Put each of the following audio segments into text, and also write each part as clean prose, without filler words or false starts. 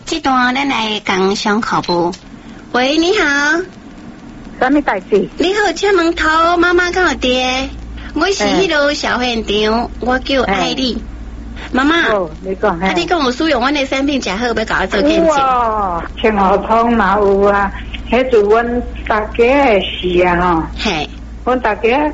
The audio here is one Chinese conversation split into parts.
这段咱来讲上课部。喂，你好。 什么代志？ 你好，请问头妈妈跟我爹，我是迄个小园长，我叫艾丽。妈妈， 你讲， 你讲有使用阮的产品，真好，要甲我做见证。 哇，青河汤嘛有啊，迄就阮大家的事啊吼。 嘿， 阮大家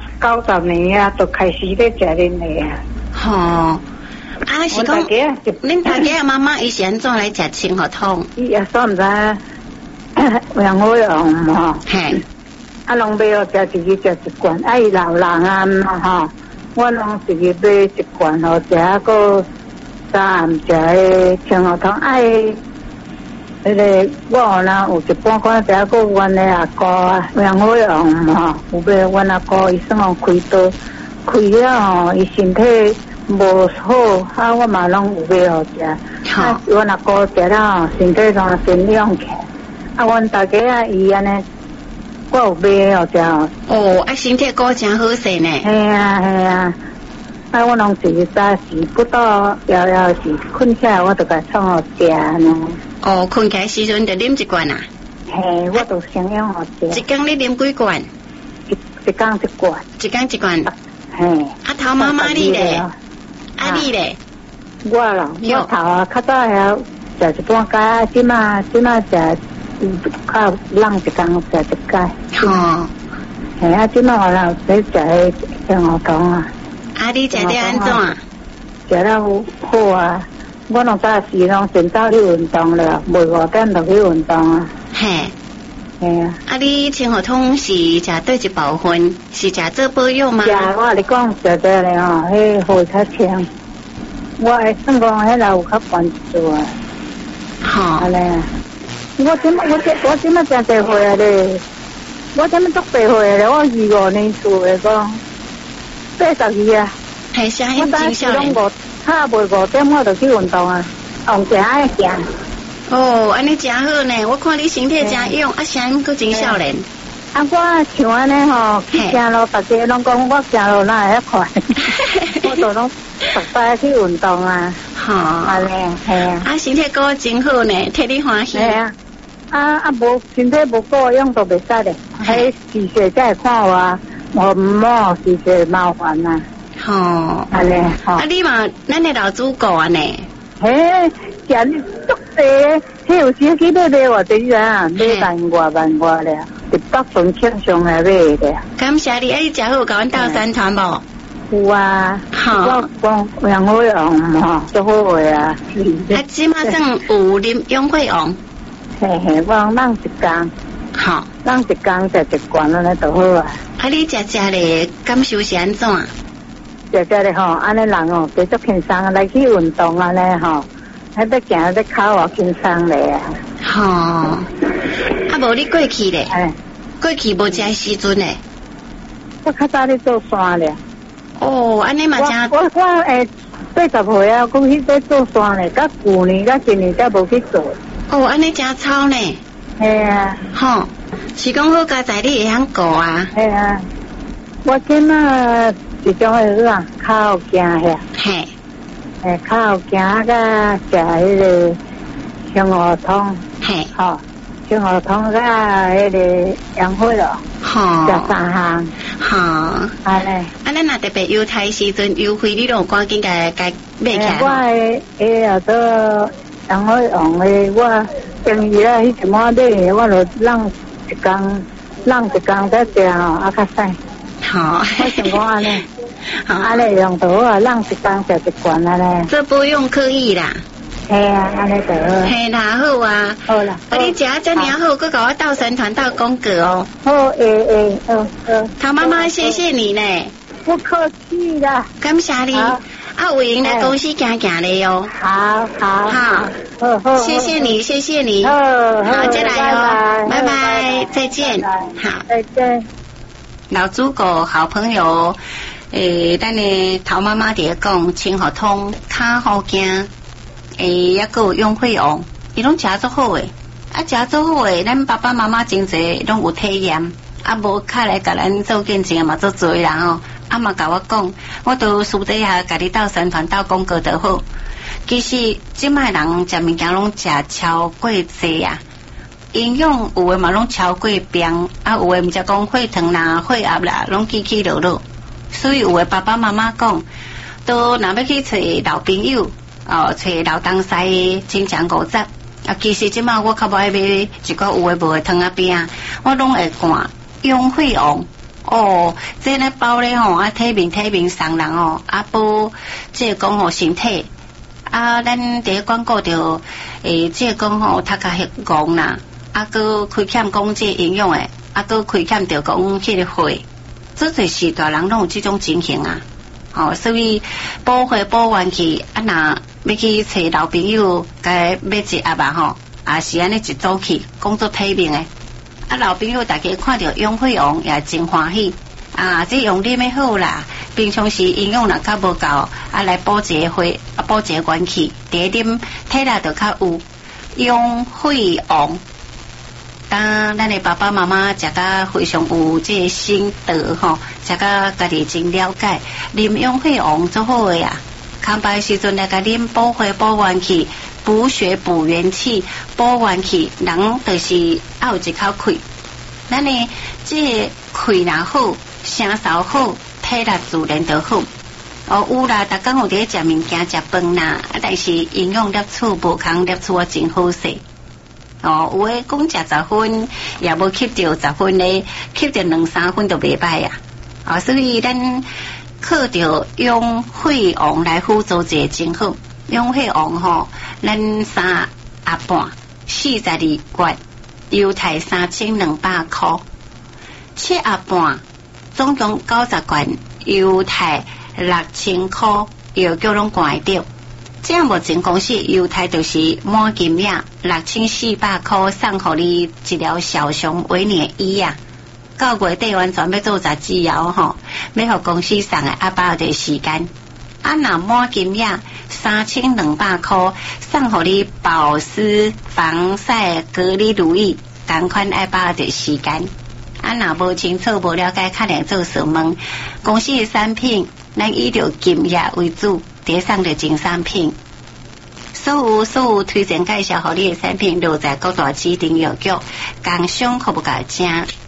90年啊，就开始咧食恁的啊。 吼。啊，是讲，恁大家的妈妈伊是安怎来食青河汤？ 伊也算唔知，养好用吼。 嘿， 啊，拢买哦，食一个食一罐，啊，伊老人啊吼，我拢一个买一罐吼，食个早暗食的青河汤，爱迄个我呢有一半罐食个阮的阿哥啊，养好用吼，有买阮阿哥伊算我开刀，开了吼，伊身体无好，啊，我嘛拢有买互食。啊，阮阿哥食了身体上真亮起，啊，阮大家啊伊安尼，我有买互食。 哦，啊，身体果真好势呢。 系啊系啊，啊，我拢是早时不到要是困起来，我就甲创互食呢。 哦，困起来时阵就啉一罐啊。 嘿，我就先用互食。 一天你啉几罐？ 一天一罐。 一天一罐。 嘿。 啊，头妈妈你咧？啊你咧？ 我咯，我头啊，较早遐食一半解，即马食较冷一天食一解。 吼。 嘿啊，即马我啦在食迄青河汤啊。 啊，你食得安怎？ 食了好啊！我拢早时拢先走去运动了，袂5点就去运动啊。 嘿。 嘿啊！ 啊，你青河汤是食对一部分？是食做保养吗？ 食，我你讲食着咧吼，迄血较清。我会算讲迄个有较关注啊。 吼。 安尼啊！我即马真侪岁啊咧，我即马足侪岁咧，我25年厝诶讲82啊。 系啥样真少年？ 差袂5点我就去运动啊，用行爱行。 哦，安尼真好呢！我看你身体真勇，啊，声音佫真少年。 啊，我像安尼吼，去行路，大家拢讲我行路哪会遐快，我就拢逐摆去运动啊。 吼， 安尼系啊。 啊，身体过真好呢，替你欢喜。 系啊。无身体无保养都袂使咧，迄时节才会看我，无时节麻烦呐。 吼， 安尼吼。 啊，你嘛，咱的老主顾啊呢？ 嘿，食足济，迄有时去买偌济啊，买万外咧，一百份庆上来买咧。 感谢你，你食好，甲阮斗三团无？ 有啊，我讲养好用吼，足好个啊。 啊，即马算有啉永惠王。 嘿，我人一工， 好， 人一工食一罐安尼就好啊。 啊，你食咧感受是安怎？ 食咧吼，安尼人哦，继续轻松来去运动安尼吼，迄要行咧脚也轻松咧啊。 吼，啊无你过去咧？过去无食时阵咧？ 我较早咧做山咧。 哦，安尼嘛真。 我80岁啊，讲去在做山咧，甲旧年甲今年才无去做。 哦，安尼真操呢。 系啊。 吼，是讲好佳在你会晓顾啊。 系啊。我即马一种迄个靠行遐。 嘿。 诶，靠行甲食迄个青河汤。 嘿。 吼，青河汤甲迄个养血咯。 吼。 食3项。 吼。 安尼。 啊，咱若特别优待时阵优惠，你拢赶紧甲买起来。 我后头养血用的，我平时啊，迄一满买的，我就让一工再食吼，啊较省。 好。 我想讲安尼，安尼用就好啊，让一工食一罐安尼。 这不用刻意啦。 系啊，安尼就好。 嘿啦，好啊。 好啦。 啊，你食遮尔好，佮我斗三团斗广告哦。 好， 唐妈妈，谢谢你呢。 不客气啦， 感谢你。啊，有闲来公司行行咧哟。 好， 谢谢你，谢谢你。好，再来哦，拜拜，再见。好， 再见。 老主顾好朋友，咱的头妈妈伫讲青河汤、脚好惊，还佫有永惠王，伊拢食足好诶。啊，食足好诶，咱爸爸妈妈真侪拢有体验，啊，无较来甲咱做见证嘛，足多人哦。啊嘛甲我讲，我都私底下甲你斗三团斗广告就好。 其实即卖人食物件拢食超过济啊，营养有诶嘛拢超过标，啊有诶毋则讲血糖啦、血压啦，拢起起落落。所以有诶爸爸妈妈讲，都若要去找老朋友，找老东西诶亲情五杂。啊，其实即卖我较无爱买一个有诶无诶汤仔饼，我拢会赶养血王。这咧包咧吼，啊体面送人哦，啊保即讲吼身体。啊，咱伫广告着即讲吼，读甲迄戆啦，啊佮亏欠讲即营养诶，啊佮亏欠着讲迄个血，做侪时大人拢有即种情形啊。所以补血补完去，啊若要去找老朋友，该买一盒啊吼，也是安尼一组去，工作体面诶。啊，老朋友大家看到养血王也真欢喜啊！这用啉诶好啦，平常时营养若较无够，啊来补一个血，啊补一个元气，第一啉体力就较有。养血王，当咱诶爸爸妈妈食甲非常有这个心得吼，食甲家己真了解，啉养血王做好诶啊！空白时阵来甲啉补血补元气。补血补元气，补元气，人就是要有一口气。咱呢，这气若好，声嗽好，体力自然就好。有啦，逐工有伫食物件、食饭啦，但是营养摄取无空摄取真好势。有诶讲食10分，也无吸着10分咧，吸着2-3分就袂歹啊。所以咱靠着养血王来辅助者真好。养血王吼，咱3盒半，42罐，邮台3200块；7盒半，总共90罐，邮台6000块，又叫拢关掉。这样目前公司邮台就是满金额6400块，送互你一条小熊维尼衣啊。到月底完全要做杂志了吼，要互公司送的把握时间。啊，若满金额3200块，送互你保湿、防晒、隔离乳液，同款爱把握时间。啊，若无清楚、无了解，可能做询问。公司的产品，咱以着金额为主，第送着真产品。所有推荐介绍互你的产品，都在各大指定药局工商服务价正。